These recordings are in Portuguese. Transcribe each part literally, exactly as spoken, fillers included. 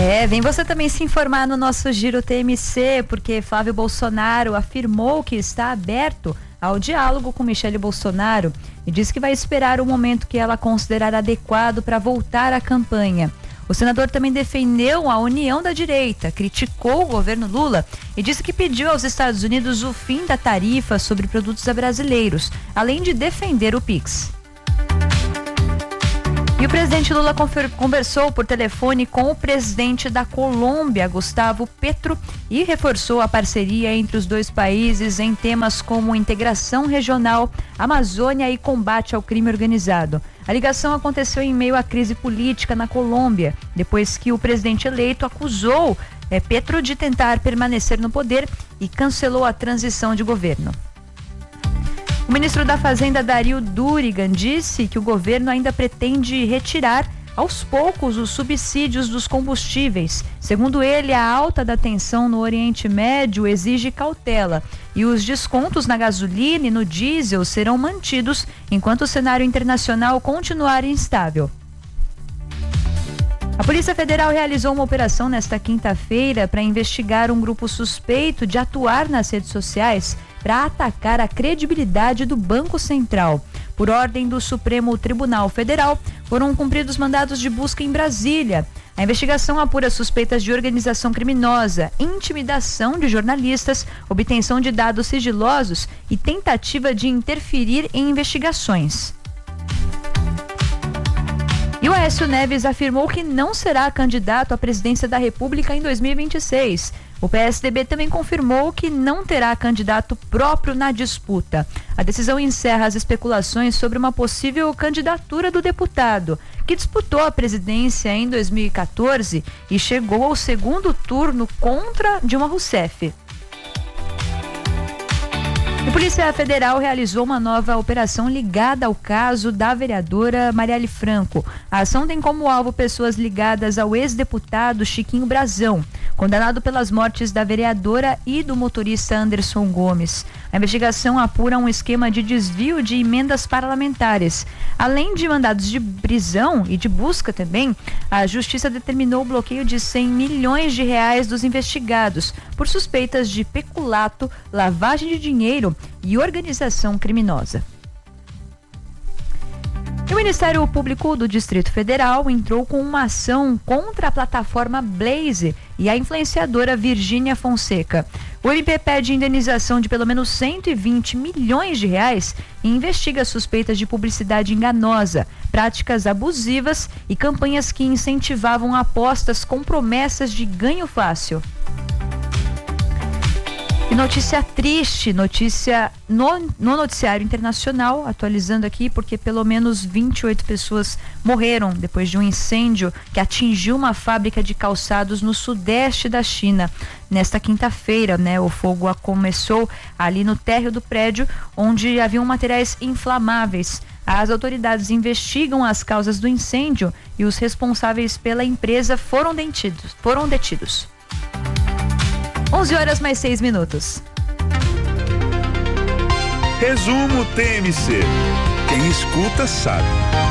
É, vem você também se informar no nosso Giro T M C, porque Flávio Bolsonaro afirmou que está aberto ao diálogo com Michele Bolsonaro e disse que vai esperar o momento que ela considerar adequado para voltar à campanha. O senador também defendeu a união da direita, criticou o governo Lula e disse que pediu aos Estados Unidos o fim da tarifa sobre produtos brasileiros, além de defender o Pix. E o presidente Lula conversou por telefone com o presidente da Colômbia, Gustavo Petro, e reforçou a parceria entre os dois países em temas como integração regional, Amazônia e combate ao crime organizado. A ligação aconteceu em meio à crise política na Colômbia, depois que o presidente eleito acusou é, Petro de tentar permanecer no poder e cancelou a transição de governo. O ministro da Fazenda, Dario Durigan, disse que o governo ainda pretende retirar aos poucos os subsídios dos combustíveis. Segundo ele, a alta da tensão no Oriente Médio exige cautela e os descontos na gasolina e no diesel serão mantidos enquanto o cenário internacional continuar instável. A Polícia Federal realizou uma operação nesta quinta-feira para investigar um grupo suspeito de atuar nas redes sociais para atacar a credibilidade do Banco Central. Por ordem do Supremo Tribunal Federal, foram cumpridos mandados de busca em Brasília. A investigação apura suspeitas de organização criminosa, intimidação de jornalistas, obtenção de dados sigilosos e tentativa de interferir em investigações. E o Aécio Neves afirmou que não será candidato à presidência da República em dois mil e vinte e seis. O P S D B também confirmou que não terá candidato próprio na disputa. A decisão encerra as especulações sobre uma possível candidatura do deputado, que disputou a presidência em dois mil e quatorze e chegou ao segundo turno contra Dilma Rousseff. A Polícia Federal realizou uma nova operação ligada ao caso da vereadora Marielle Franco. A ação tem como alvo pessoas ligadas ao ex-deputado Chiquinho Brazão, condenado pelas mortes da vereadora e do motorista Anderson Gomes. A investigação apura um esquema de desvio de emendas parlamentares. Além de mandados de prisão e de busca também, a Justiça determinou o bloqueio de cem milhões de reais dos investigados por suspeitas de peculato, lavagem de dinheiro e organização criminosa. E o Ministério Público do Distrito Federal entrou com uma ação contra a plataforma Blaze e a influenciadora Virgínia Fonseca. O M P pede indenização de pelo menos cento e vinte milhões de reais e investiga suspeitas de publicidade enganosa, práticas abusivas e campanhas que incentivavam apostas com promessas de ganho fácil. E notícia triste, notícia no, no noticiário internacional, atualizando aqui, porque pelo menos vinte e oito pessoas morreram depois de um incêndio que atingiu uma fábrica de calçados no sudeste da China. Nesta quinta-feira, né, o fogo começou ali no térreo do prédio, onde haviam materiais inflamáveis. As autoridades investigam as causas do incêndio e os responsáveis pela empresa foram detidos. Foram detidos. onze horas mais seis minutos. Resumo T M C. Quem escuta sabe.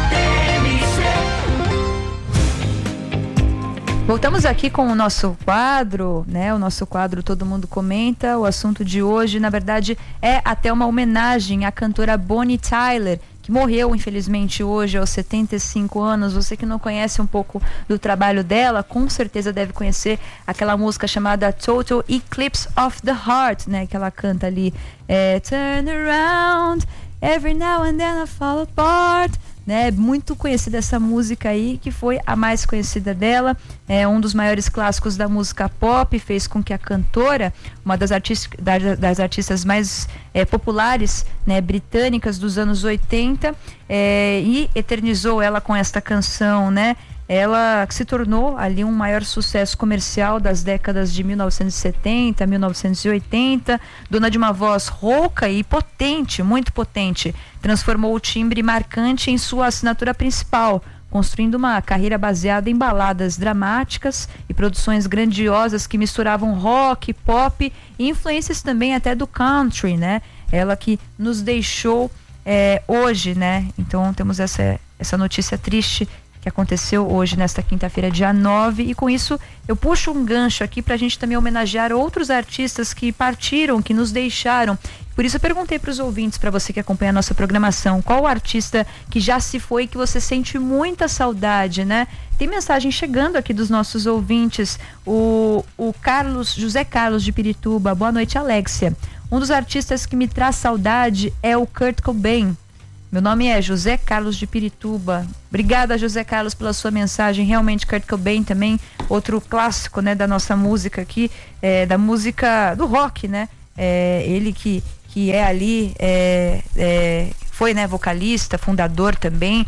Voltamos aqui com o nosso quadro, né? O nosso quadro Todo Mundo Comenta. O assunto de hoje, na verdade, é até uma homenagem à cantora Bonnie Tyler, que morreu, infelizmente, hoje aos setenta e cinco anos. Você que não conhece um pouco do trabalho dela, com certeza deve conhecer aquela música chamada Total Eclipse of the Heart, né? Que ela canta ali, é, Turn around, every now and then I fall apart, né? Muito conhecida essa música aí, que foi a mais conhecida dela, é um dos maiores clássicos da música pop, fez com que a cantora, uma das, artis, das, das artistas mais é, populares, né, britânicas dos anos oitenta, é, e eternizou ela com esta canção, né? Ela se tornou ali um maior sucesso comercial das décadas de mil novecentos e setenta, mil novecentos e oitenta, dona de uma voz rouca e potente, muito potente, transformou o timbre marcante em sua assinatura principal, construindo uma carreira baseada em baladas dramáticas e produções grandiosas que misturavam rock, pop e influências também até do country, né? Ela que nos deixou é, hoje, né? Então temos essa, essa notícia triste, que que aconteceu hoje, nesta quinta-feira, dia nove, e com isso eu puxo um gancho aqui para a gente também homenagear outros artistas que partiram, que nos deixaram. Por isso eu perguntei para os ouvintes, para você que acompanha a nossa programação, qual o artista que já se foi e que você sente muita saudade, né? Tem mensagem chegando aqui dos nossos ouvintes, o, o Carlos, José Carlos de Pirituba. Boa noite, Alexia. Um dos artistas que me traz saudade é o Kurt Cobain. Meu nome é José Carlos de Pirituba. Obrigada, José Carlos, pela sua mensagem. Realmente, Kurt Cobain também, outro clássico, né, da nossa música aqui, é, da música do rock, né? É, ele que, que é ali, é, é, foi, né, vocalista, fundador também,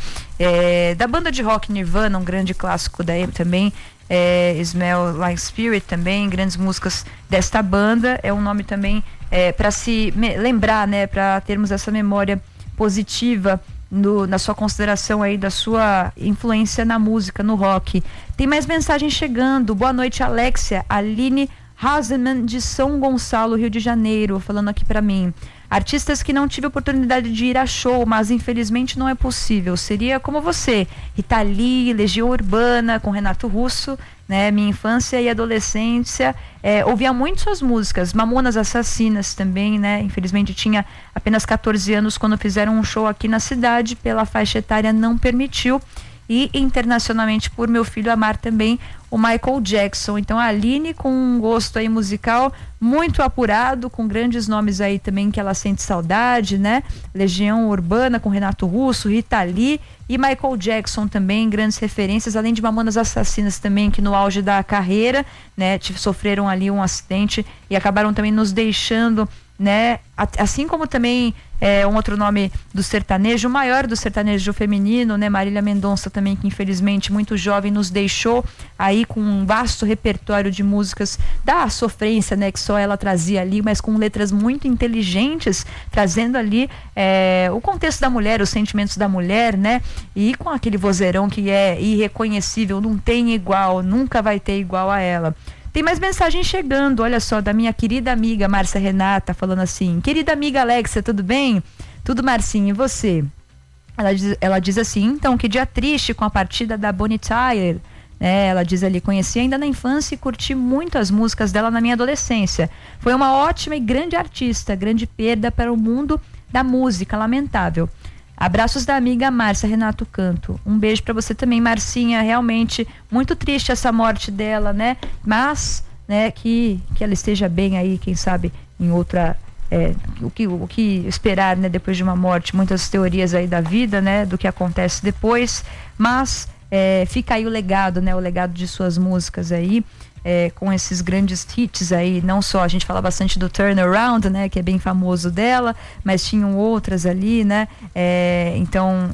é, da banda de rock Nirvana, um grande clássico daí também. É, Smell Like Spirit também, grandes músicas desta banda. É um nome também é, para se me- lembrar, né, para termos essa memória positiva no, na sua consideração aí da sua influência na música, no rock. Tem mais mensagem chegando. Boa noite, Alexia. Aline Haseman de São Gonçalo, Rio de Janeiro, falando aqui para mim. Artistas que não tive oportunidade de ir a show, mas infelizmente não é possível. Seria como você, Rita Lee, Legião Urbana, com Renato Russo, né? Minha infância e adolescência, é, ouvia muito suas músicas. Mamonas Assassinas também, né? Infelizmente tinha apenas catorze anos quando fizeram um show aqui na cidade, pela faixa etária não permitiu. E internacionalmente, por meu filho amar também o Michael Jackson. Então a Aline, com um gosto aí musical muito apurado, com grandes nomes aí também que ela sente saudade, né? Legião Urbana com Renato Russo, Rita Lee e Michael Jackson também, grandes referências, além de Mamonas Assassinas também, que no auge da carreira, né, sofreram ali um acidente e acabaram também nos deixando, né? Assim como também é, um outro nome do sertanejo, o maior do sertanejo feminino, né? Marília Mendonça também, que infelizmente muito jovem nos deixou aí com um vasto repertório de músicas da sofrência, né? Que só ela trazia ali, mas com letras muito inteligentes, trazendo ali é, o contexto da mulher, os sentimentos da mulher, né? E com aquele vozeirão que é irreconhecível, não tem igual, nunca vai ter igual a ela. Tem mais mensagem chegando, olha só, da minha querida amiga Márcia Renata, falando assim: querida amiga Alexia, tudo bem? Tudo, Marcinha, e você? Ela diz, ela diz assim: então, que dia triste com a partida da Bonnie Tyler, né? Ela diz ali: conheci ainda na infância e curti muito as músicas dela na minha adolescência. Foi uma ótima e grande artista, grande perda para o mundo da música, lamentável. Abraços da amiga Márcia Renato Canto. Um beijo para você também, Marcinha. Realmente muito triste essa morte dela, né? Mas, né, que, que ela esteja bem aí, quem sabe em outra... É, o, que, o que esperar, né, depois de uma morte. Muitas teorias aí da vida, né, do que acontece depois. Mas é, fica aí o legado, né? O legado de suas músicas aí. É, com esses grandes hits aí, não só, a gente fala bastante do Turnaround, né, que é bem famoso dela, mas tinham outras ali, né, é, então,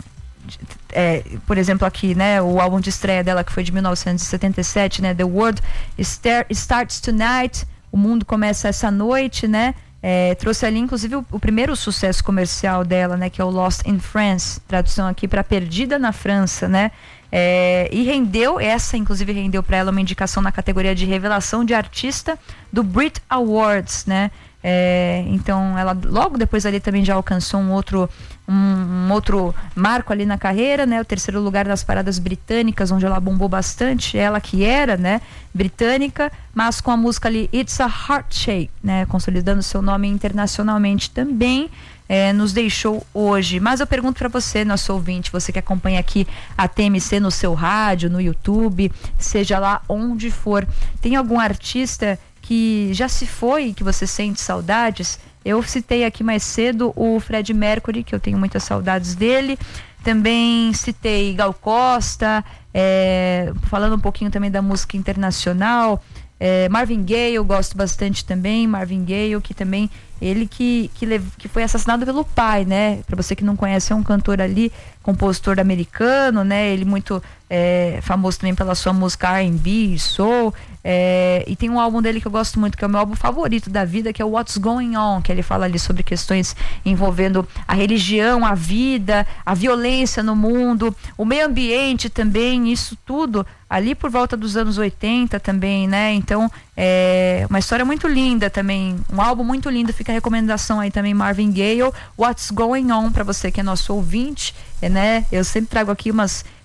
é, por exemplo aqui, né, o álbum de estreia dela, que foi de mil novecentos e setenta e sete, né, The World Star- Starts Tonight, o mundo começa essa noite, né, é, trouxe ali inclusive o, o primeiro sucesso comercial dela, né, que é o Lost in France, tradução aqui para Perdida na França, né. É, e rendeu, essa inclusive rendeu para ela uma indicação na categoria de revelação de artista do Brit Awards, né? É, então ela logo depois ali também já alcançou um outro, um, um outro marco ali na carreira, né? O terceiro lugar das paradas britânicas, onde ela bombou bastante, ela que era, né, britânica, mas com a música ali It's a Heart Shape, né? Consolidando seu nome internacionalmente também. É, nos deixou hoje. Mas eu pergunto para você, nosso ouvinte, você que acompanha aqui a T M C no seu rádio, no YouTube, seja lá onde for, tem algum artista que já se foi, que você sente saudades? Eu citei aqui mais cedo o Fred Mercury, que eu tenho muitas saudades dele. Também citei Gal Costa, é, falando um pouquinho também da música internacional. É, Marvin Gaye, eu gosto bastante também. Marvin Gaye, que também ele que, que, lev, que foi assassinado pelo pai, né? Para você que não conhece, é um cantor ali, compositor americano, né? Ele muito é, famoso também pela sua música R and B, soul. É, e tem um álbum dele que eu gosto muito, que é o meu álbum favorito da vida, que é o What's Going On, que ele fala ali sobre questões envolvendo a religião, a vida, a violência no mundo, o meio ambiente também, isso tudo ali por volta dos anos oitenta também, né? Então, é uma história muito linda também, um álbum muito lindo. Fica a recomendação aí também, Marvin Gaye, What's Going On, para você que é nosso ouvinte, é, né? Eu sempre trago aqui umas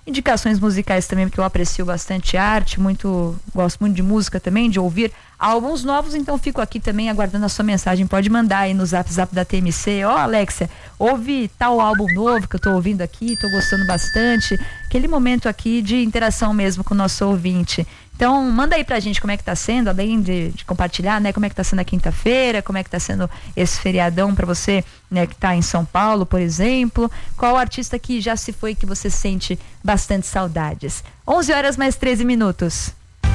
indicações musicais também, porque eu aprecio bastante arte, muito, gosto muito de música também, de ouvir álbuns novos, então fico aqui também aguardando a sua mensagem. Pode mandar aí no zap zap da T M C. Ó, oh, Alexia, ouve tal álbum novo que eu tô ouvindo aqui, tô gostando bastante. Aquele momento aqui de interação mesmo com o nosso ouvinte. Então, manda aí pra gente como é que tá sendo, além de, de compartilhar, né, como é que tá sendo a quinta-feira, como é que tá sendo esse feriadão pra você, né, que tá em São Paulo, por exemplo. Qual artista que já se foi que você sente bastante saudades? onze horas mais treze minutos.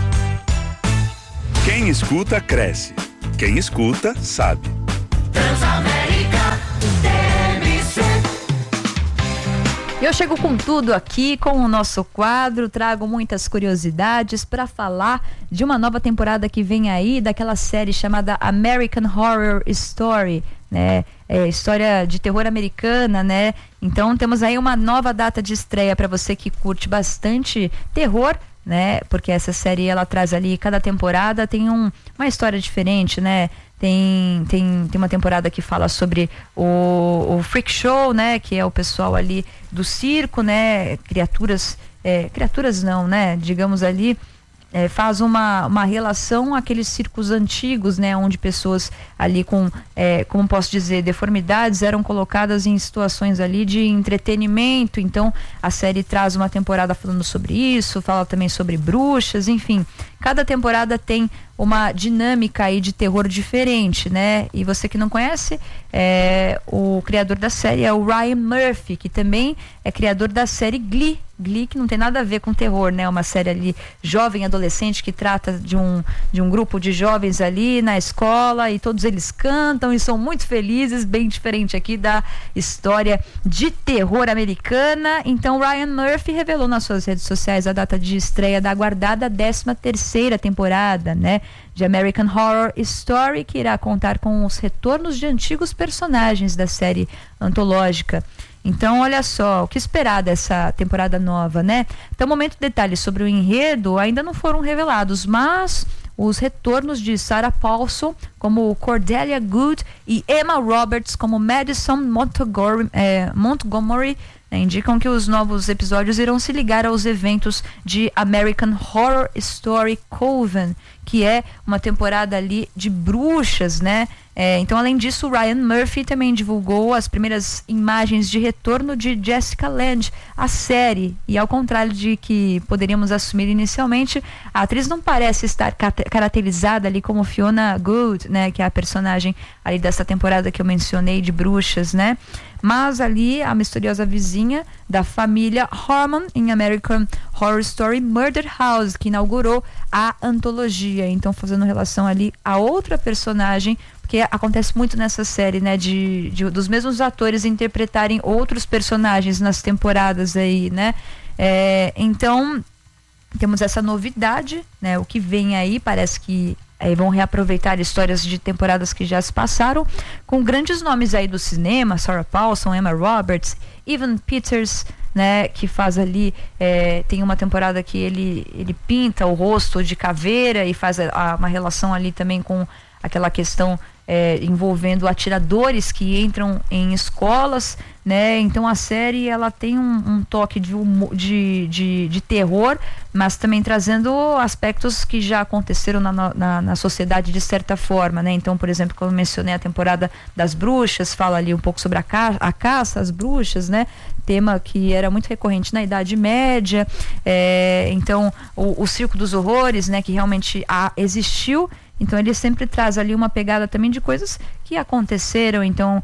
Quem escuta, cresce. Quem escuta, sabe. Transamérica T M C. Eu chego com tudo aqui, com o nosso quadro, trago muitas curiosidades para falar de uma nova temporada que vem aí, daquela série chamada American Horror Story, né? É, história de terror americana, né? Então temos aí uma nova data de estreia para você que curte bastante terror, né? Porque essa série, ela traz ali, cada temporada tem um, uma história diferente, né? Tem, tem, tem uma temporada que fala sobre o, o Freak Show, né? Que é o pessoal ali do circo, né? Criaturas, é, criaturas não, né? Digamos ali, é, faz uma, uma relação àqueles circos antigos, né? Onde pessoas ali com, é, como posso dizer, deformidades eram colocadas em situações ali de entretenimento. Então a série traz uma temporada falando sobre isso, fala também sobre bruxas, enfim. Cada temporada tem uma dinâmica aí de terror diferente, né? E você que não conhece, é, o criador da série é o Ryan Murphy, que também é criador da série Glee. Glee, que não tem nada a ver com terror, né? Uma série ali jovem, adolescente, que trata de um, de um grupo de jovens ali na escola, e todos eles cantam e são muito felizes, bem diferente aqui da história de terror americana. Então Ryan Murphy revelou nas suas redes sociais a data de estreia da aguardada décima terceira temporada, né, de American Horror Story, que irá contar com os retornos de antigos personagens da série antológica. Então, olha só, o que esperar dessa temporada nova, né? Até o momento, detalhes sobre o enredo ainda não foram revelados, mas os retornos de Sarah Paulson como Cordelia Good e Emma Roberts como Madison Montgomery, eh, Montgomery né, indicam que os novos episódios irão se ligar aos eventos de American Horror Story Coven, que é uma temporada ali de bruxas, né? É, então, além disso, o Ryan Murphy também divulgou as primeiras imagens de retorno de Jessica Lange, a série. E ao contrário de que poderíamos assumir inicialmente, a atriz não parece estar caracterizada ali como Fiona Good, né, que é a personagem ali dessa temporada que eu mencionei de bruxas, né? Mas ali a misteriosa vizinha da família Harmon em American Horror Story Murder House, que inaugurou a antologia. Então, fazendo relação ali a outra personagem, porque acontece muito nessa série, né, de, de dos mesmos atores interpretarem outros personagens nas temporadas aí, né? É, então temos essa novidade, né? O que vem aí parece que aí vão reaproveitar histórias de temporadas que já se passaram, com grandes nomes aí do cinema, Sarah Paulson, Emma Roberts, Evan Peters, né, que faz ali, é, tem uma temporada que ele, ele pinta o rosto de caveira e faz a, a, uma relação ali também com aquela questão é, envolvendo atiradores que entram em escolas, né? Então a série, ela tem um, um toque de, de, de, de terror, mas também trazendo aspectos que já aconteceram na, na, na sociedade de certa forma, né? Então, por exemplo, como eu mencionei a temporada das bruxas, fala ali um pouco sobre a, ca a caça às bruxas, né? Tema que era muito recorrente na Idade Média. É, então o, o Circo dos Horrores, né, que realmente a, existiu. Então ele sempre traz ali uma pegada também de coisas que aconteceram. Então,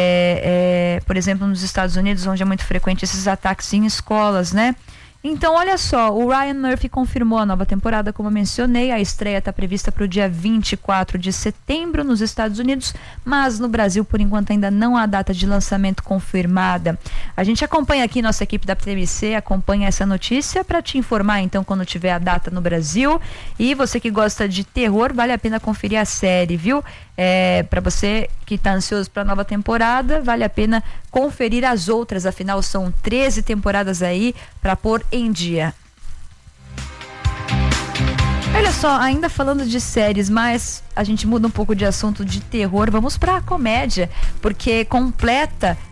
é, é, por exemplo, nos Estados Unidos, onde é muito frequente esses ataques em escolas, né? Então, olha só, o Ryan Murphy confirmou a nova temporada, como eu mencionei. A estreia está prevista para o dia vinte e quatro de setembro nos Estados Unidos, mas no Brasil, por enquanto, ainda não há data de lançamento confirmada. A gente acompanha aqui, nossa equipe da T M C acompanha essa notícia para te informar, então, quando tiver a data no Brasil. E você que gosta de terror, vale a pena conferir a série, viu? É, para você que está ansioso para a nova temporada, vale a pena conferir as outras, afinal são treze temporadas aí para pôr em dia. Olha só, ainda falando de séries, mas a gente muda um pouco de assunto de terror, vamos para a comédia, porque completa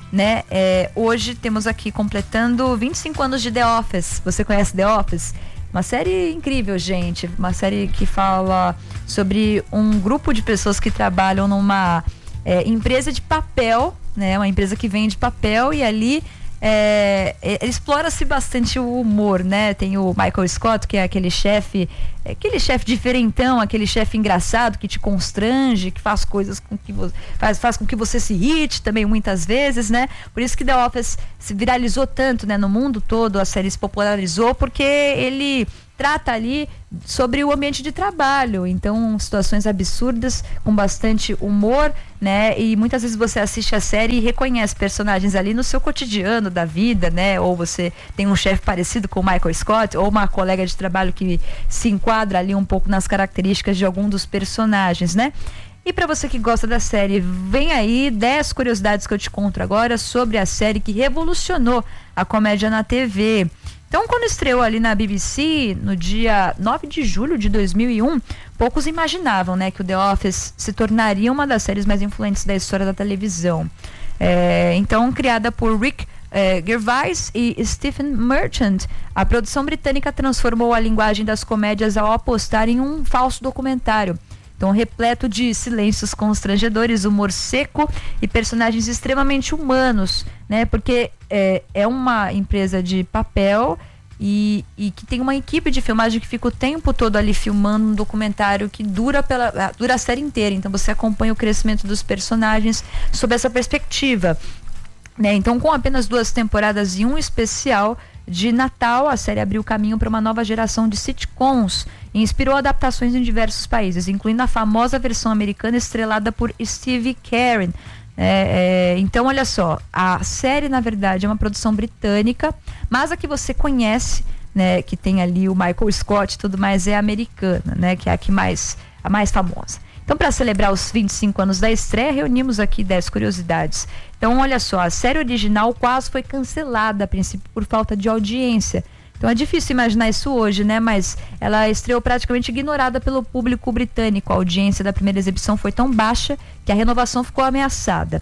né? É, hoje temos aqui completando vinte e cinco anos de The Office. Você conhece The Office? Uma série incrível, gente. Uma série que fala sobre um grupo de pessoas que trabalham numa é, empresa de papel, né? Uma empresa que vende papel e ali É, é, explora-se bastante o humor, né? Tem o Michael Scott, que é aquele chefe, é aquele chefe diferentão, aquele chefe engraçado que te constrange, que faz coisas com que você faz, faz com que você se irrite também muitas vezes, né? Por isso que The Office se viralizou tanto, né? No mundo todo a série se popularizou porque ele trata ali sobre o ambiente de trabalho, então situações absurdas com bastante humor, né? E muitas vezes você assiste a série e reconhece personagens ali no seu cotidiano da vida, né? Ou você tem um chefe parecido com o Michael Scott, ou uma colega de trabalho que se enquadra ali um pouco nas características de algum dos personagens, né? E para você que gosta da série, vem aí dez curiosidades que eu te conto agora sobre a série que revolucionou a comédia na T V. Então, quando estreou ali na B B C, no dia nove de julho de dois mil e um, poucos imaginavam, né, que o The Office se tornaria uma das séries mais influentes da história da televisão. É, então, criada por Rick é, Gervais e Stephen Merchant, a produção britânica transformou a linguagem das comédias ao apostar em um falso documentário. Então, repleto de silêncios constrangedores, humor seco e personagens extremamente humanos, né? Porque é, é uma empresa de papel e, e que tem uma equipe de filmagem que fica o tempo todo ali filmando um documentário que dura, pela, dura a série inteira. Então, você acompanha o crescimento dos personagens sob essa perspectiva, né? Então, com apenas duas temporadas e um especial de Natal, a série abriu caminho para uma nova geração de sitcoms e inspirou adaptações em diversos países, incluindo a famosa versão americana estrelada por Steve Carell. É, é, então, olha só, a série, na verdade, é uma produção britânica, mas a que você conhece, né, que tem ali o Michael Scott e tudo mais, é americana, né, que é a que mais, a mais famosa. Então, para celebrar os vinte e cinco anos da estreia, reunimos aqui dez curiosidades. Então, olha só, a série original quase foi cancelada a princípio por falta de audiência. Então é difícil imaginar isso hoje, né? Mas ela estreou praticamente ignorada pelo público britânico. A audiência da primeira exibição foi tão baixa que a renovação ficou ameaçada.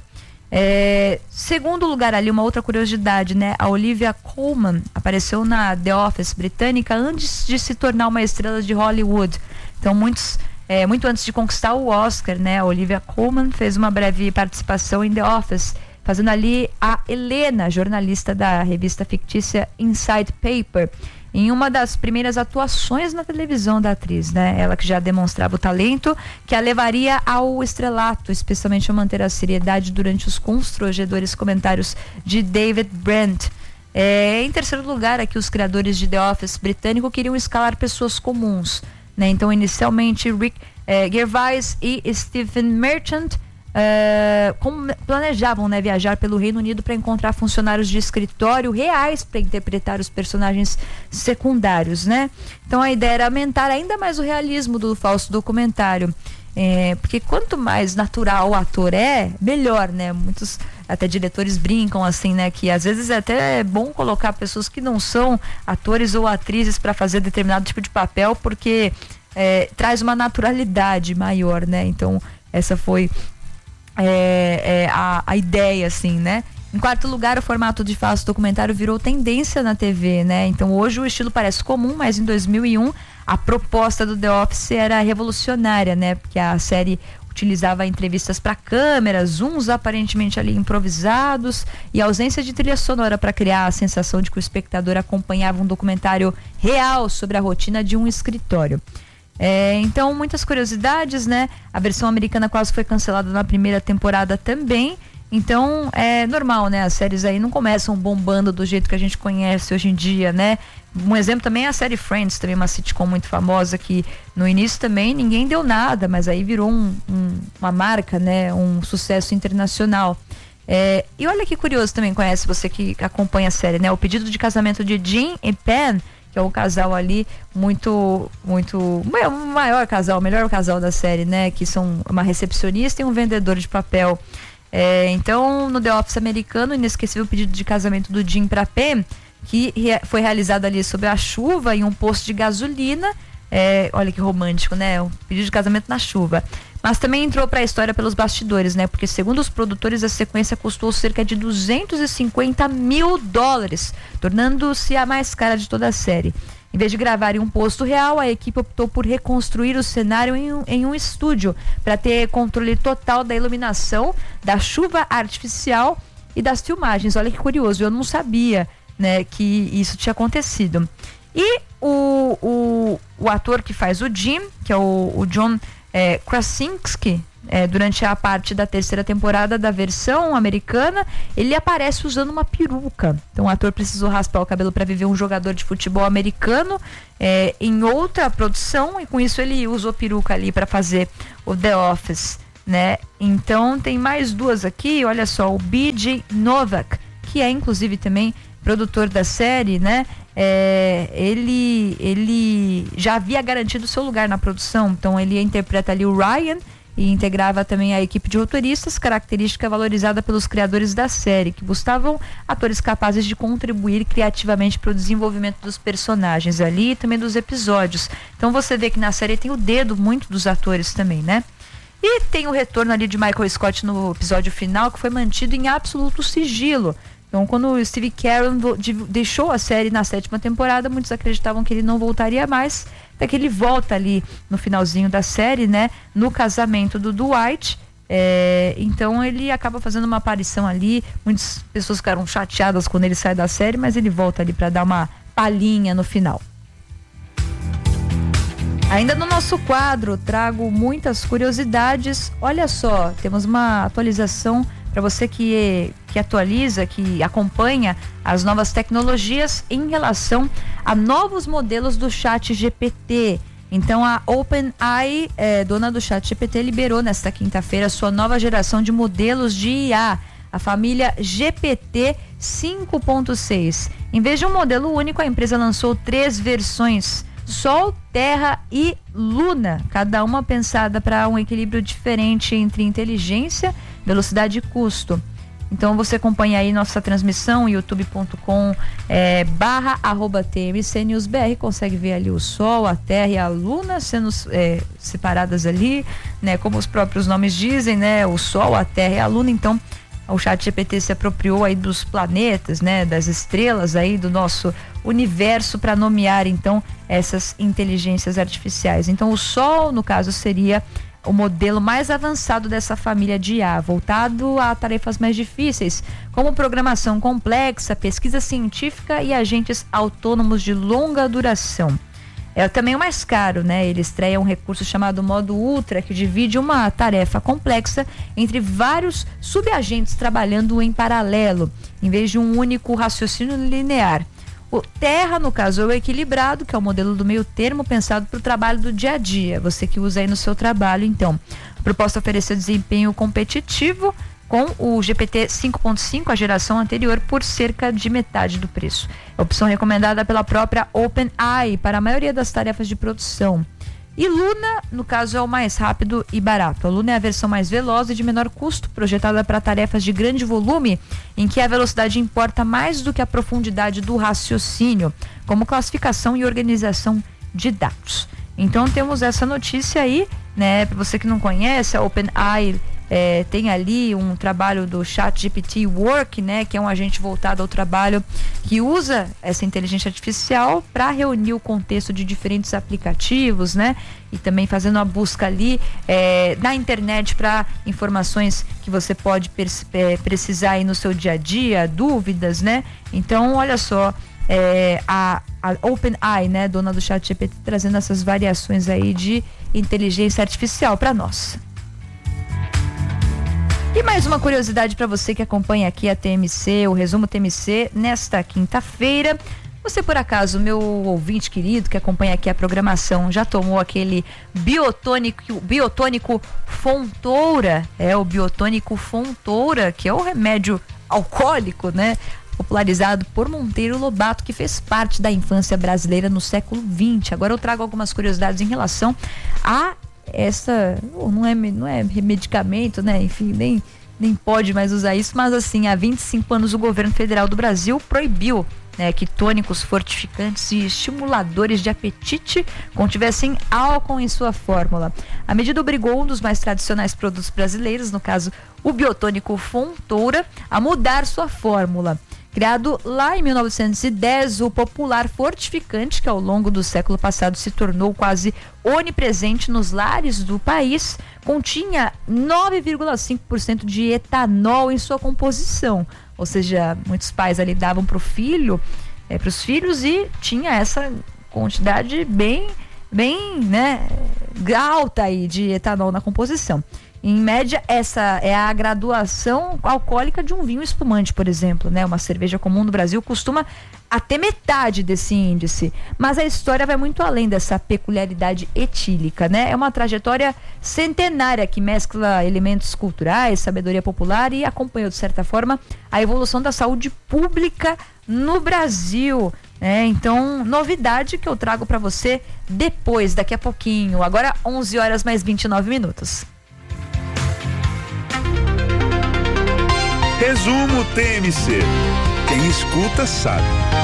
É, segundo lugar ali, uma outra curiosidade, né? A Olivia Colman apareceu na The Office britânica antes de se tornar uma estrela de Hollywood. Então muitos... É, muito antes de conquistar o Oscar, né, a Olivia Colman fez uma breve participação em The Office, fazendo ali a Helena, jornalista da revista fictícia Inside Paper, em uma das primeiras atuações na televisão da atriz, né? Ela que já demonstrava o talento que a levaria ao estrelato, especialmente a manter a seriedade durante os constrangedores comentários de David Brent. É, em terceiro lugar, aqui os criadores de The Office britânico queriam escalar pessoas comuns, né? Então, inicialmente, Rick eh, Gervais e Stephen Merchant eh, como planejavam, né, viajar pelo Reino Unido para encontrar funcionários de escritório reais para interpretar os personagens secundários, né? Então, a ideia era aumentar ainda mais o realismo do falso documentário. É, porque quanto mais natural o ator é, melhor, né? Muitos até diretores brincam assim, né? Que às vezes é até bom colocar pessoas que não são atores ou atrizes para fazer determinado tipo de papel, porque é, traz uma naturalidade maior, né? Então essa foi é, é, a, a ideia, assim, né? Em quarto lugar, o formato de falso documentário virou tendência na T V, né? Então hoje o estilo parece comum, mas em dois mil e um a proposta do The Office era revolucionária, né? Porque a série utilizava entrevistas para câmera, zooms aparentemente ali improvisados e ausência de trilha sonora para criar a sensação de que o espectador acompanhava um documentário real sobre a rotina de um escritório. É, então, muitas curiosidades, né? A versão americana quase foi cancelada na primeira temporada também. Então, é normal, né? As séries aí não começam bombando do jeito que a gente conhece hoje em dia, né? Um exemplo também é a série Friends, também uma sitcom muito famosa que no início também ninguém deu nada, mas aí virou um, um, uma marca, né? Um sucesso internacional. É, e olha que curioso também, conhece você que acompanha a série, né? O pedido de casamento de Jim e Pam, que é um casal ali muito, muito, o maior casal, o melhor casal da série, né? Que são uma recepcionista e um vendedor de papel. É, então, no The Office americano, o inesquecível pedido de casamento do Jim para Pam, que re- foi realizado ali sob a chuva em um posto de gasolina. É, olha que romântico, né? Um pedido de casamento na chuva. mas também entrou para a história pelos bastidores, né? Porque segundo os produtores, a sequência custou cerca de duzentos e cinquenta mil dólares, tornando-se a mais cara de toda a série. Em vez de gravar em um posto real, a equipe optou por reconstruir o cenário em um, em um estúdio para ter controle total da iluminação, da chuva artificial e das filmagens. Olha que curioso, eu não sabia, né, que isso tinha acontecido. E o, o, o ator que faz o Jim, que é o, o John é, Krasinski, É, durante a parte da terceira temporada da versão americana, ele aparece usando uma peruca. Então o ator precisou raspar o cabelo para viver um jogador de futebol americano é, em outra produção, e com isso ele usou peruca ali para fazer o The Office, né? Então tem mais duas aqui, olha só, o B J Novak, que é inclusive também produtor da série, né? É, ele, ele já havia garantido seu lugar na produção, então ele interpreta ali o Ryan e integrava também a equipe de roteiristas, característica valorizada pelos criadores da série, que buscavam atores capazes de contribuir criativamente para o desenvolvimento dos personagens ali e também dos episódios. Então você vê que na série tem o dedo muito dos atores também, né? E tem o retorno ali de Michael Scott no episódio final, que foi mantido em absoluto sigilo. Então, quando o Steve Carell deixou a série na sétima temporada, muitos acreditavam que ele não voltaria mais, até que ele volta ali no finalzinho da série, né, no casamento do Dwight. É, então ele acaba fazendo uma aparição ali. Muitas pessoas ficaram chateadas quando ele sai da série, mas ele volta ali para dar uma palhinha no final. Ainda no nosso quadro, trago muitas curiosidades. Olha só, temos uma atualização para você que, que atualiza, que acompanha as novas tecnologias em relação a novos modelos do Chat G P T. Então a OpenAI, é, dona do Chat G P T, liberou nesta quinta-feira sua nova geração de modelos de I A, a família G P T cinco ponto seis. Em vez de um modelo único, a empresa lançou três versões: Sol, Terra e Luna, cada uma pensada para um equilíbrio diferente entre inteligência, velocidade e custo. Então você acompanha aí nossa transmissão, youtube ponto com é, barra arroba T M C News B R, consegue ver ali o Sol, a Terra e a Luna sendo é, separadas ali, né? Como os próprios nomes dizem, né? O Sol, a Terra e a Luna. Então o Chat G P T se apropriou aí dos planetas, né? Das estrelas aí do nosso universo para nomear então essas inteligências artificiais. Então o Sol, no caso, seria o modelo mais avançado dessa família de I A, voltado a tarefas mais difíceis, como programação complexa, pesquisa científica e agentes autônomos de longa duração. É também o mais caro, né? Ele estreia um recurso chamado modo Ultra, que divide uma tarefa complexa entre vários subagentes trabalhando em paralelo, em vez de um único raciocínio linear. O Terra, no caso, é o equilibrado, que é o modelo do meio termo pensado para o trabalho do dia a dia, você que usa aí no seu trabalho. Então, a proposta é oferecer desempenho competitivo com o G P T cinco ponto cinco, a geração anterior, por cerca de metade do preço. É a opção recomendada pela própria OpenAI para a maioria das tarefas de produção. E Luna, no caso, é o mais rápido e barato. A Luna é a versão mais veloz e de menor custo, projetada para tarefas de grande volume, em que a velocidade importa mais do que a profundidade do raciocínio, como classificação e organização de dados. Então temos essa notícia aí, né? Para você que não conhece, a OpenAI É, tem ali um trabalho do Chat G P T Work, né, que é um agente voltado ao trabalho que usa essa inteligência artificial para reunir o contexto de diferentes aplicativos, né, e também fazendo a busca ali é, na internet para informações que você pode é, precisar aí no seu dia a dia, dúvidas, né. Então, olha só, é, a, a OpenAI, né, dona do Chat G P T, trazendo essas variações aí de inteligência artificial para nós. E mais uma curiosidade para você que acompanha aqui a T M C, o resumo T M C, nesta quinta-feira. Você, por acaso, meu ouvinte querido que acompanha aqui a programação, já tomou aquele biotônico, biotônico Fontoura? É o biotônico Fontoura, que é o remédio alcoólico, né? Popularizado por Monteiro Lobato, que fez parte da infância brasileira no século vinte. Agora eu trago algumas curiosidades em relação a essa, não é, não é medicamento, né? Enfim, nem, nem pode mais usar isso, mas assim, há vinte e cinco anos o governo federal do Brasil proibiu né, que tônicos fortificantes e estimuladores de apetite contivessem álcool em sua fórmula. A medida obrigou um dos mais tradicionais produtos brasileiros, no caso o biotônico Fontoura, a mudar sua fórmula. Criado lá em mil novecentos e dez, o popular fortificante, que ao longo do século passado se tornou quase onipresente nos lares do país, continha nove vírgula cinco por cento de etanol em sua composição. Ou seja, muitos pais ali davam para o filho, é, para os filhos, e tinha essa quantidade bem, bem, né, alta aí de etanol na composição. Em média, essa é a graduação alcoólica de um vinho espumante, por exemplo, né? Uma cerveja comum no Brasil costuma até metade desse índice. Mas a história vai muito além dessa peculiaridade etílica, né? É uma trajetória centenária que mescla elementos culturais, sabedoria popular e acompanhou, de certa forma, a evolução da saúde pública no Brasil. É, então, novidade que eu trago para você depois, daqui a pouquinho. Agora, onze horas mais vinte e nove minutos. Resumo T M C. Quem escuta sabe.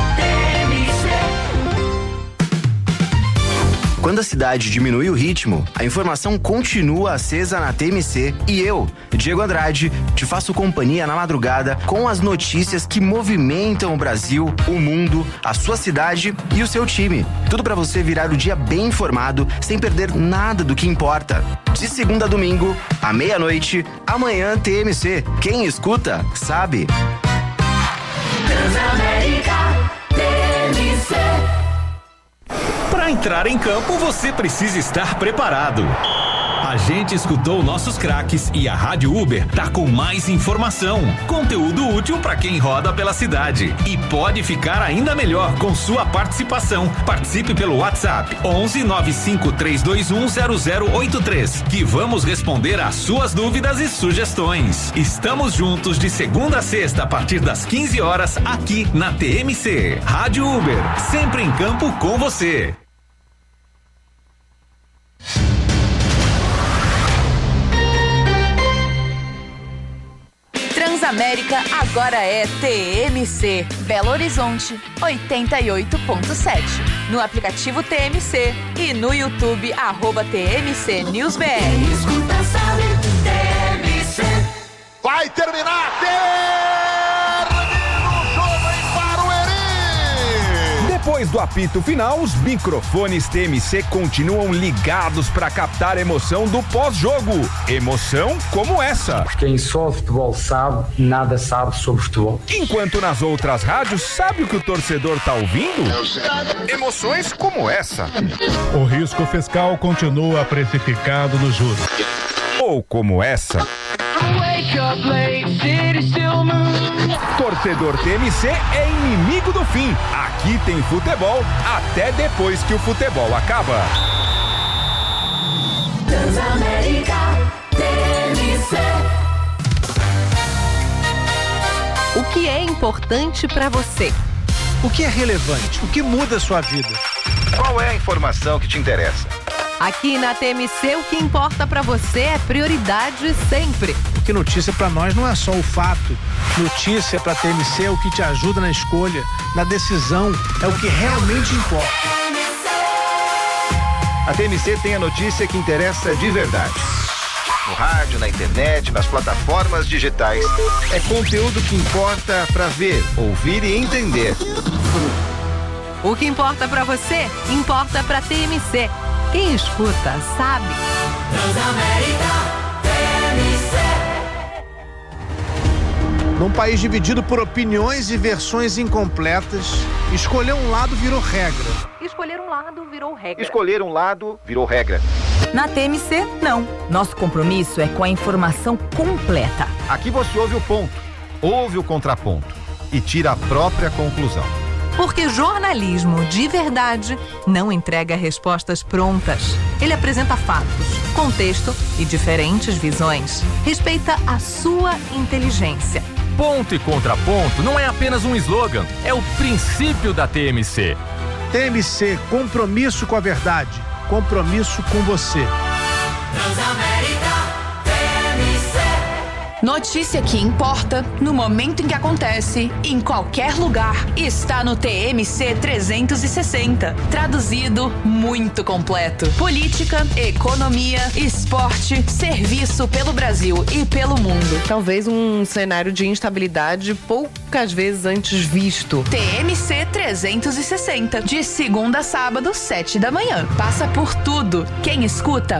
Quando a cidade diminui o ritmo, a informação continua acesa na T M C e eu, Diego Andrade, te faço companhia na madrugada com as notícias que movimentam o Brasil, o mundo, a sua cidade e o seu time. Tudo para você virar o dia bem informado, sem perder nada do que importa. De segunda a domingo, à meia-noite, amanhã T M C. Quem escuta, sabe. Transamérica T M C. Para entrar em campo, você precisa estar preparado. A gente escutou nossos craques e a Rádio Uber tá com mais informação, conteúdo útil para quem roda pela cidade. E pode ficar ainda melhor com sua participação. Participe pelo WhatsApp onze nove cinco três dois um zero zero oito três, que vamos responder às suas dúvidas e sugestões. Estamos juntos de segunda a sexta a partir das quinze horas aqui na T M C. Rádio Uber, sempre em campo com você. Transamérica agora é T M C. Belo Horizonte, oitenta e oito ponto sete. No aplicativo T M C e no YouTube, arroba T M C News B R. Escuta, sabe, T M C. Vai terminar, termina o jogo em Barueri. Depois do apito final, os microfones T M C continuam ligados para captar a emoção do pós-jogo. Emoção como essa. Quem só futebol sabe, nada sabe sobre futebol. Enquanto nas outras rádios, sabe o que o torcedor tá ouvindo? Emoções como essa. O risco fiscal continua precificado nos juros. Ou como essa. Torcedor T M C é inimigo do fim. Aqui tem futebol até depois que o futebol acaba. Transamérica T M C. O que é importante para você? O que é relevante? O que muda a sua vida? Qual é a informação que te interessa? Aqui na T M C, o que importa para você é prioridade sempre. Porque notícia para nós não é só o fato. Notícia para T M C é o que te ajuda na escolha, na decisão, é o que realmente importa. A T M C tem a notícia que interessa de verdade. No rádio, na internet, nas plataformas digitais. É conteúdo que importa para ver, ouvir e entender. O que importa para você, importa para T M C. Quem escuta, sabe. Transamérica T M C. Num país dividido por opiniões e versões incompletas, escolher um lado virou regra. Escolher um lado virou regra. Escolher um lado virou regra. Na T M C, não. Nosso compromisso é com a informação completa. Aqui você ouve o ponto, ouve o contraponto e tira a própria conclusão. Porque jornalismo de verdade não entrega respostas prontas. Ele apresenta fatos, contexto e diferentes visões. Respeita a sua inteligência. Ponto e contraponto não é apenas um slogan, é o princípio da T M C. T M C, compromisso com a verdade, compromisso com você. Transamérica T M C. Notícia que importa, no momento em que acontece, em qualquer lugar, está no T M C trezentos e sessenta. Traduzido, muito completo. Política, economia, esporte, serviço pelo Brasil e pelo mundo. Talvez um cenário de instabilidade poucas vezes antes visto. T M C trezentos e sessenta, de segunda a sábado, sete da manhã. Passa por tudo. Quem escuta,